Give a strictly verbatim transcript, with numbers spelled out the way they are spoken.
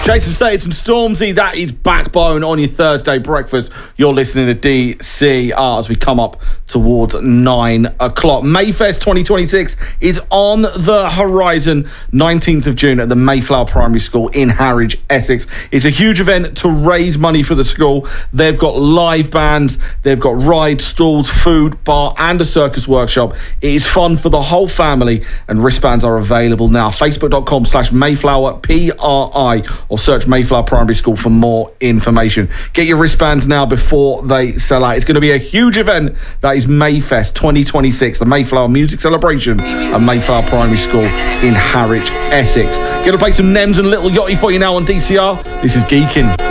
Jason States and Stormzy, that is Backbone on your Thursday breakfast. You're listening to D C R as we come up towards nine o'clock. Mayfest twenty twenty-six is on the horizon, nineteenth of June at the Mayflower Primary School in Harwich, Essex. It's a huge event to raise money for the school. They've got live bands, they've got rides, stalls, food, bar and a circus workshop. It is fun for the whole family and wristbands are available now. Facebook.com slash Mayflower P R I or search Mayflower Primary School for more information. Get your wristbands now before they sell out. It's going to be a huge event. That is Mayfest twenty twenty-six, the Mayflower Music Celebration at Mayflower Primary School in Harwich, Essex. Going to play some Nems and Little Yachty for you now on D C R. This is Geekin'.